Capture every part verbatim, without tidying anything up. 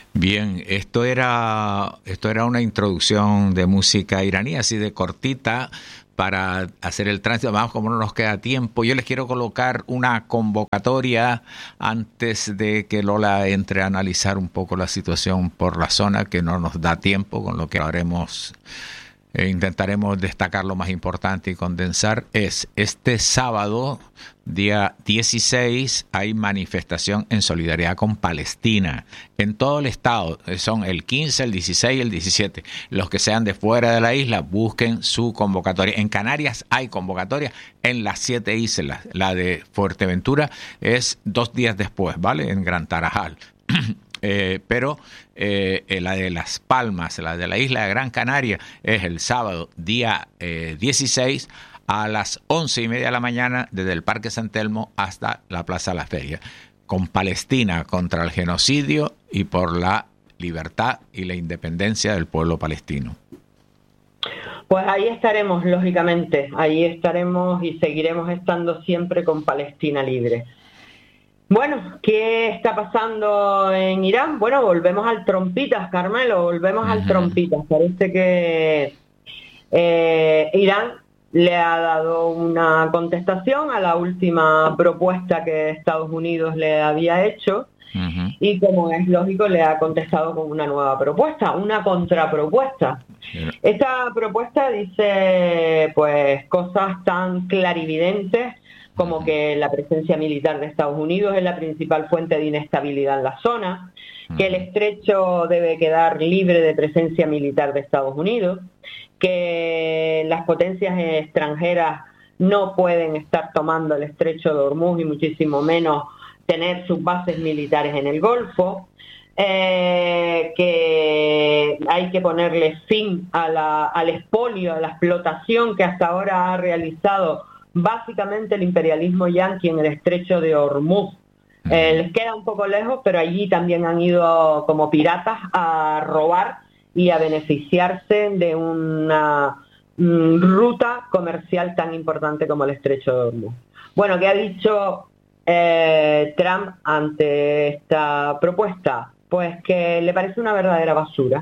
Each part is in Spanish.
Bien, esto era, esto era una introducción de música iraní, así de cortita, para hacer el tránsito. Vamos, como no nos queda tiempo, yo les quiero colocar una convocatoria antes de que Lola entre a analizar un poco la situación por la zona, que no nos da tiempo, con lo que haremos, eh, intentaremos destacar lo más importante y condensar. Es este sábado, día dieciséis, hay manifestación en solidaridad con Palestina en todo el estado. Son el quince, el dieciséis y el diecisiete. Los que sean de fuera de la isla, busquen su convocatoria. En Canarias hay convocatoria en las siete islas. La de Fuerteventura es dos días después, ¿vale? En Gran Tarajal. Eh, pero eh, la de Las Palmas, la de la isla de Gran Canaria, es el sábado, día eh, dieciséis, a las once y media de la mañana, desde el Parque San Telmo hasta la Plaza de la Feria, con Palestina contra el genocidio y por la libertad y la independencia del pueblo palestino. Pues ahí estaremos, lógicamente, ahí estaremos y seguiremos estando siempre con Palestina libre. Bueno, ¿qué está pasando en Irán? Bueno, volvemos al trompitas, Carmelo, volvemos uh-huh. al trompitas. Parece que eh, Irán le ha dado una contestación a la última propuesta que Estados Unidos le había hecho uh-huh. y, como es lógico, le ha contestado con una nueva propuesta, una contrapropuesta. Yeah. Esta propuesta dice pues cosas tan clarividentes como que la presencia militar de Estados Unidos es la principal fuente de inestabilidad en la zona, que el estrecho debe quedar libre de presencia militar de Estados Unidos, que las potencias extranjeras no pueden estar tomando el estrecho de Hormuz y muchísimo menos tener sus bases militares en el Golfo, eh, que hay que ponerle fin a la, al expolio, a la explotación que hasta ahora ha realizado básicamente el imperialismo yanqui en el estrecho de Hormuz. Eh, les queda un poco lejos, pero allí también han ido como piratas a robar y a beneficiarse de una mm, ruta comercial tan importante como el estrecho de Hormuz. Bueno, ¿qué ha dicho eh, Trump ante esta propuesta? Pues que le parece una verdadera basura.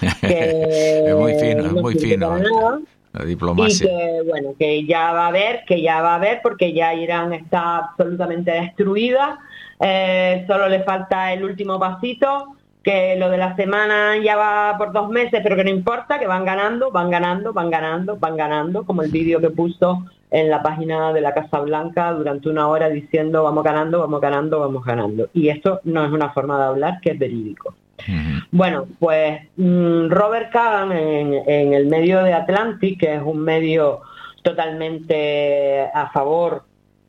Que es muy fino, es no muy fino. La diplomacia. Y que, bueno, que ya va a haber, que ya va a haber, porque ya Irán está absolutamente destruida. Eh, solo le falta el último pasito, que lo de la semana ya va por dos meses, pero que no importa, que van ganando, van ganando, van ganando, van ganando, como el vídeo que puso en la página de la Casa Blanca durante una hora diciendo vamos ganando, vamos ganando, vamos ganando. Y esto no es una forma de hablar, que es verídico. Uh-huh. Bueno, pues Robert Kagan en, en el medio de Atlantic, que es un medio totalmente a favor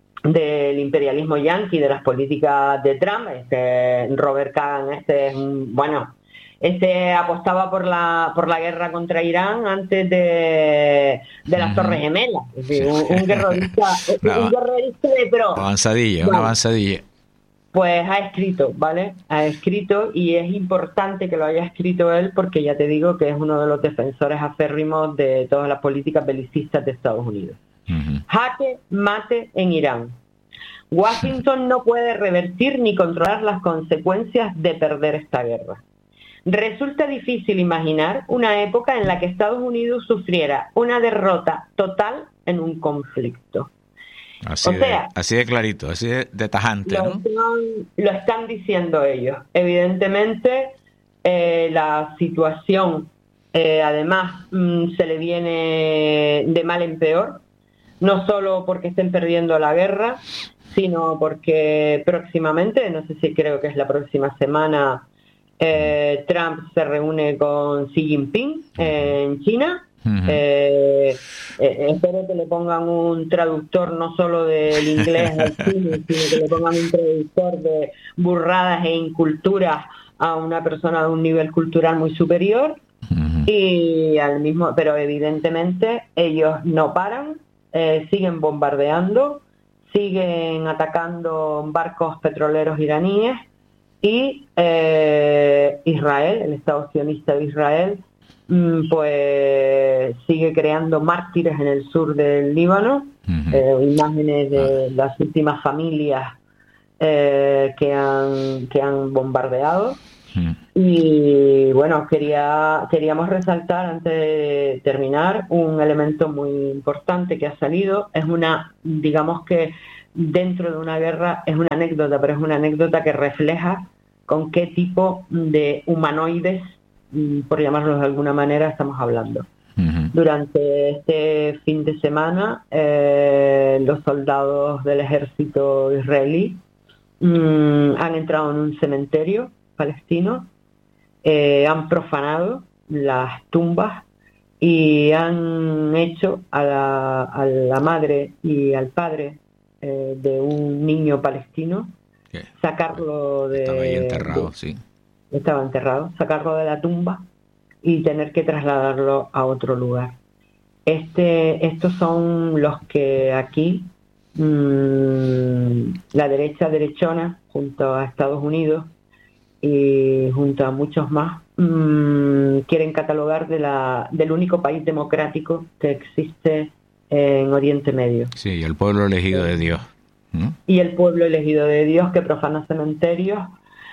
del imperialismo yanqui, de las políticas de Trump, este Robert Kagan, este es un, bueno, este apostaba por la por la guerra contra Irán antes de, de las uh-huh. Torres Gemelas, es decir, un, un guerrerista, no, un guerrerista de pro. Avanzadilla, bueno, una avanzadilla. Pues ha escrito, ¿vale? Ha escrito, y es importante que lo haya escrito él porque ya te digo que es uno de los defensores acérrimos de todas las políticas belicistas de Estados Unidos. Uh-huh. Jaque mate en Irán. Washington no puede revertir ni controlar las consecuencias de perder esta guerra. Resulta difícil imaginar una época en la que Estados Unidos sufriera una derrota total en un conflicto. Así, o sea, de, así de clarito, así de, de tajante, lo, ¿no? Están, lo están diciendo ellos. Evidentemente, eh, la situación, eh, además, mmm, se le viene de mal en peor, no solo porque estén perdiendo la guerra, sino porque próximamente, no sé si creo que es la próxima semana, eh, Trump se reúne con Xi Jinping eh, en China. Uh-huh. eh, eh, espero que le pongan un traductor no solo del inglés al chino, sino que le pongan un traductor de burradas e inculturas a una persona de un nivel cultural muy superior. Uh-huh. Y al mismo, pero evidentemente ellos no paran, eh, siguen bombardeando, siguen atacando barcos petroleros iraníes, y eh, Israel, el Estado sionista de Israel, pues sigue creando mártires en el sur del Líbano. Uh-huh. eh, imágenes de las últimas familias eh, que han que han bombardeado. Uh-huh. Y bueno, quería queríamos resaltar antes de terminar un elemento muy importante que ha salido. Es una, digamos que dentro de una guerra es una anécdota, pero es una anécdota que refleja con qué tipo de humanoides, por llamarlos de alguna manera, estamos hablando. Uh-huh. Durante este fin de semana, eh, los soldados del ejército israelí um, han entrado en un cementerio palestino. Eh, han profanado las tumbas y han hecho a la, a la madre y al padre eh, de un niño palestino ¿Qué? sacarlo de... Estaba ahí enterrado, de, sí. Estaba enterrado, sacarlo de la tumba y tener que trasladarlo a otro lugar. Este, estos son los que aquí mmm, la derecha derechona junto a Estados Unidos y junto a muchos más mmm, quieren catalogar de la, del único país democrático que existe en Oriente Medio. Sí, el pueblo elegido de Dios. ¿no? Y el pueblo elegido de Dios que profana cementerios,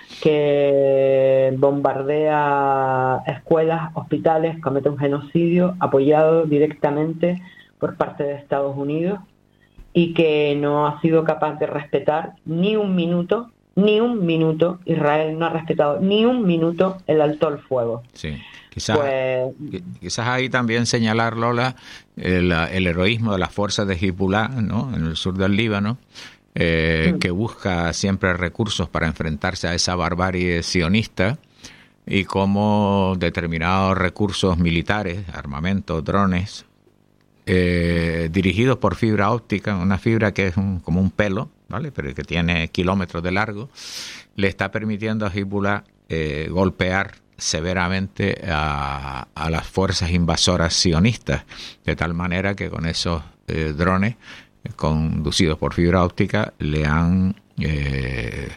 que bombardea escuelas, hospitales, comete un genocidio apoyado directamente por parte de Estados Unidos y que no ha sido capaz de respetar ni un minuto Ni un minuto, Israel no ha respetado ni un minuto el alto el fuego. Sí, quizás, pues, quizás ahí también señalar, Lola, el, el heroísmo de las fuerzas de Hezbollah, ¿no? En el sur del Líbano, eh, mm. que busca siempre recursos para enfrentarse a esa barbarie sionista y cómo determinados recursos militares, armamentos, drones, eh, dirigidos por fibra óptica, una fibra que es un, como un pelo, ¿vale? Pero que tiene kilómetros de largo, le está permitiendo a Hezbollah eh, golpear severamente a, a las fuerzas invasoras sionistas, de tal manera que con esos eh, drones eh, conducidos por fibra óptica le han eh,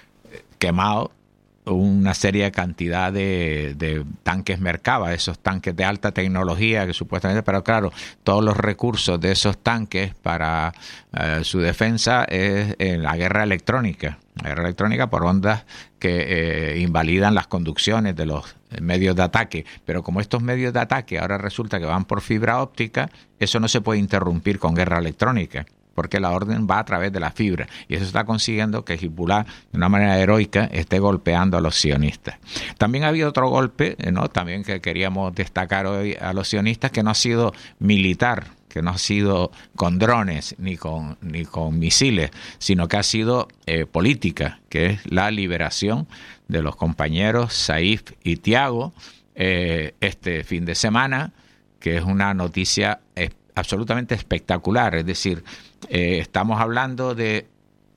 quemado una seria cantidad de, de tanques Merkava, esos tanques de alta tecnología que supuestamente, pero claro, todos los recursos de esos tanques para uh, su defensa es en la guerra electrónica, la guerra electrónica por ondas que eh, invalidan las conducciones de los medios de ataque, pero como estos medios de ataque ahora resulta que van por fibra óptica, eso no se puede interrumpir con guerra electrónica, porque la orden va a través de la fibra, y eso está consiguiendo que Hezbollah, de una manera heroica, esté golpeando a los sionistas. También ha habido otro golpe, ¿no? También que queríamos destacar hoy a los sionistas, que no ha sido militar, que no ha sido con drones ni con, ni con misiles, sino que ha sido eh, política, que es la liberación de los compañeros Saif y Tiago eh, este fin de semana, que es una noticia eh, absolutamente espectacular. Es decir, eh, estamos hablando de,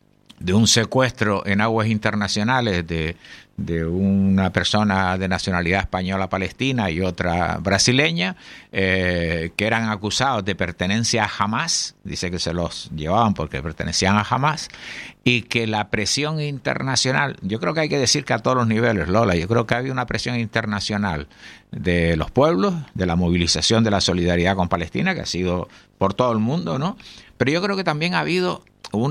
de un secuestro en aguas internacionales de, de una persona de nacionalidad española palestina y otra brasileña, eh, que eran acusados de pertenencia a Hamas, dice que se los llevaban porque pertenecían a Hamas, y que la presión internacional, yo creo que hay que decir que a todos los niveles, Lola, yo creo que había una presión internacional de los pueblos, de la movilización de la solidaridad con Palestina, que ha sido por todo el mundo, ¿no? Pero yo creo que también ha habido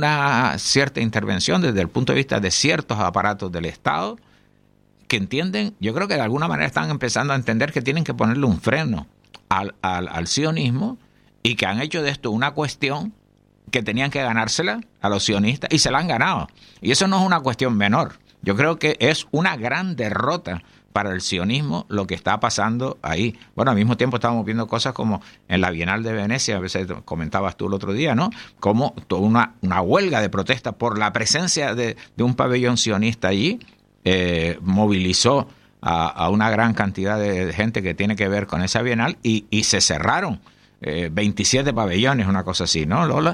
una cierta intervención desde el punto de vista de ciertos aparatos del Estado que entienden, yo creo que de alguna manera están empezando a entender que tienen que ponerle un freno al, al, al sionismo, y que han hecho de esto una cuestión que tenían que ganársela a los sionistas y se la han ganado. Y eso no es una cuestión menor. Yo creo que es una gran derrota para el sionismo lo que está pasando ahí. Bueno, al mismo tiempo estamos viendo cosas como en la Bienal de Venecia, a veces comentabas tú el otro día, ¿no? Como toda una, una huelga de protesta por la presencia de, de un pabellón sionista allí, eh, movilizó a, a una gran cantidad de gente que tiene que ver con esa Bienal y, y se cerraron eh, veintisiete pabellones, una cosa así, ¿no, Lola?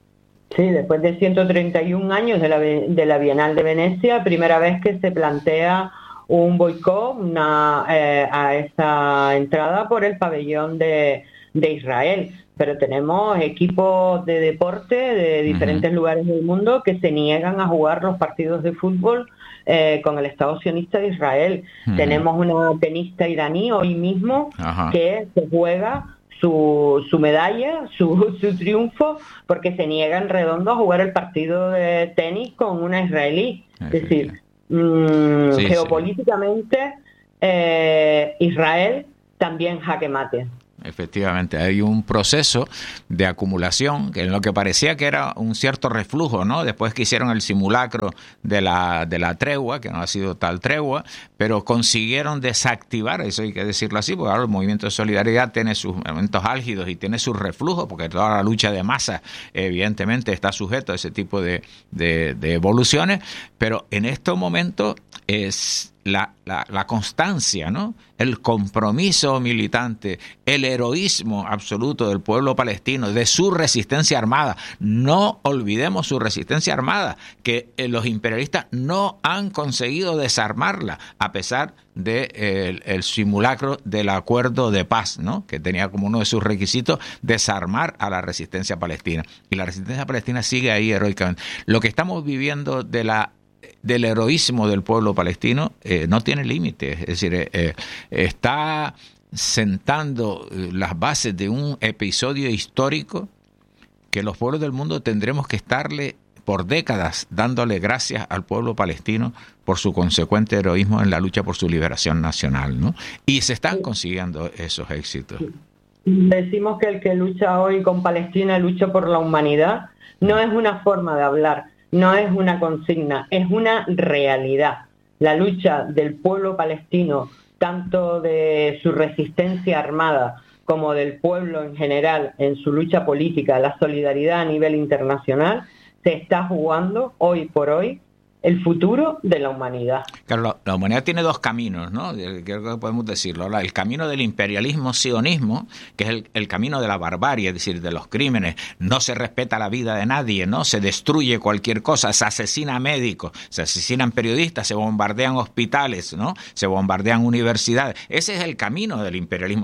Sí, después de ciento treinta y un años de la, de la Bienal de Venecia, primera vez que se plantea un boicot una, eh, a esa entrada por el pabellón de, de Israel. Pero tenemos equipos de deporte de diferentes uh-huh. lugares del mundo que se niegan a jugar los partidos de fútbol eh, con el Estado sionista de Israel. Uh-huh. Tenemos una tenista iraní hoy mismo uh-huh. que se juega su, su medalla, su, su triunfo, porque se niega en redondo a jugar el partido de tenis con una israelí. Es decir, mmm, sí, geopolíticamente, sí. eh, Israel también jaque mate. Efectivamente, hay un proceso de acumulación que en lo que parecía que era un cierto reflujo, ¿no? Después que hicieron el simulacro de la de la tregua, que no ha sido tal tregua, pero consiguieron desactivar, eso hay que decirlo así, porque ahora el movimiento de solidaridad tiene sus momentos álgidos y tiene sus reflujos, porque toda la lucha de masa evidentemente está sujeto a ese tipo de, de, de evoluciones, pero en estos momentos es La, la, la constancia, ¿no? El compromiso militante, el heroísmo absoluto del pueblo palestino, de su resistencia armada. No olvidemos su resistencia armada, que eh, los imperialistas no han conseguido desarmarla, a pesar de eh, el, el simulacro del acuerdo de paz, ¿no? Que tenía como uno de sus requisitos desarmar a la resistencia palestina. Y la resistencia palestina sigue ahí heroicamente. Lo que estamos viviendo de la del heroísmo del pueblo palestino eh, no tiene límites, es decir, eh, eh, está sentando las bases de un episodio histórico que los pueblos del mundo tendremos que estarle por décadas dándole gracias al pueblo palestino por su consecuente heroísmo en la lucha por su liberación nacional, ¿no? Y se están consiguiendo esos éxitos. Decimos que el que lucha hoy con Palestina lucha por la humanidad. No es una forma de hablar, no es una consigna, es una realidad. La lucha del pueblo palestino, tanto de su resistencia armada como del pueblo en general en su lucha política, la solidaridad a nivel internacional, se está jugando hoy por hoy el futuro de la humanidad. Claro, la, la humanidad tiene dos caminos, ¿no? Creo que podemos decirlo. El camino del imperialismo sionismo, que es el, el camino de la barbarie, es decir, de los crímenes. No se respeta la vida de nadie, ¿no? Se destruye cualquier cosa, se asesina a médicos, se asesinan periodistas, se bombardean hospitales, ¿no? Se bombardean universidades. Ese es el camino del imperialismo.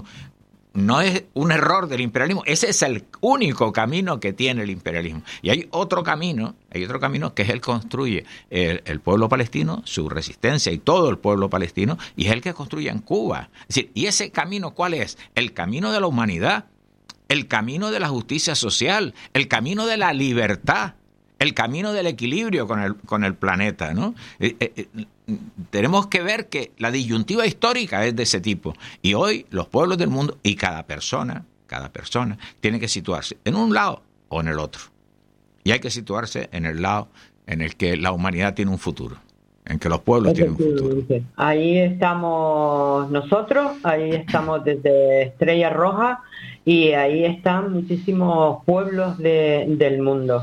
No es un error del imperialismo, ese es el único camino que tiene el imperialismo. Y hay otro camino, hay otro camino que es el que construye el, el pueblo palestino, su resistencia y todo el pueblo palestino, y es el que construye en Cuba. Es decir, ¿y ese camino cuál es? El camino de la humanidad, el camino de la justicia social, el camino de la libertad, el camino del equilibrio con el, con el planeta, ¿no? Eh, eh, tenemos que ver que la disyuntiva histórica es de ese tipo. Y hoy los pueblos del mundo y cada persona, cada persona tiene que situarse en un lado o en el otro. Y hay que situarse en el lado en el que la humanidad tiene un futuro, en que los pueblos tienen un futuro. Ahí estamos nosotros, ahí estamos desde Estrella Roja y ahí están muchísimos pueblos de, del mundo.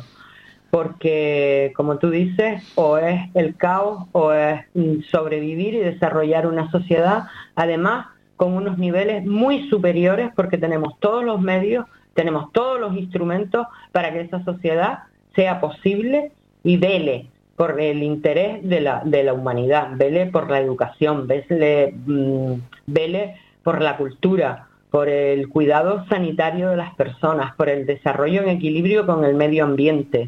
Porque, como tú dices, o es el caos o es sobrevivir y desarrollar una sociedad, además, con unos niveles muy superiores, porque tenemos todos los medios, tenemos todos los instrumentos para que esa sociedad sea posible y vele por el interés de la, de la humanidad, vele por la educación, vele, mmm, vele por la cultura, por el cuidado sanitario de las personas, por el desarrollo en equilibrio con el medio ambiente.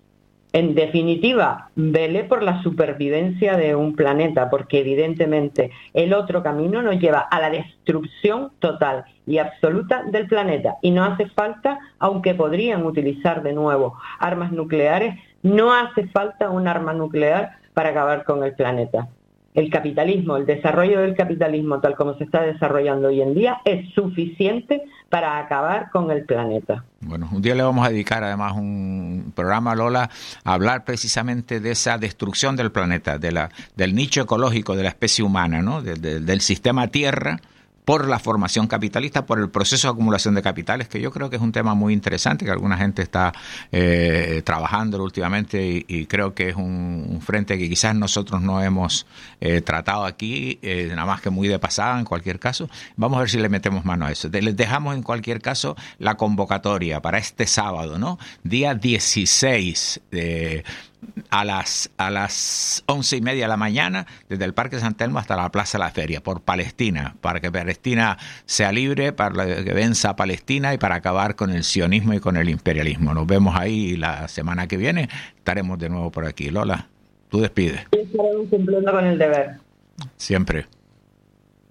En definitiva, vele por la supervivencia de un planeta, porque evidentemente el otro camino nos lleva a la destrucción total y absoluta del planeta. Y no hace falta, aunque podrían utilizar de nuevo armas nucleares, no hace falta un arma nuclear para acabar con el planeta. El capitalismo, el desarrollo del capitalismo tal como se está desarrollando hoy en día es suficiente para acabar con el planeta. Bueno, un día le vamos a dedicar además un programa, Lola, a hablar precisamente de esa destrucción del planeta, de la, del nicho ecológico de la especie humana, ¿no? De, de, del sistema Tierra, por la formación capitalista, por el proceso de acumulación de capitales, que yo creo que es un tema muy interesante, que alguna gente está eh, trabajando últimamente y, y creo que es un, un frente que quizás nosotros no hemos eh, tratado aquí, eh, nada más que muy de pasada en cualquier caso. Vamos a ver si le metemos mano a eso. Les dejamos en cualquier caso la convocatoria para este sábado, ¿no? Día dieciséis de... a las a las once y media de la mañana, desde el Parque San Telmo hasta la Plaza de la Feria, por Palestina, para que Palestina sea libre, para que venza a Palestina y para acabar con el sionismo y con el imperialismo. Nos vemos ahí la semana que viene, estaremos de nuevo por aquí. Lola, tú despides. Estaremos cumpliendo con el deber. Siempre.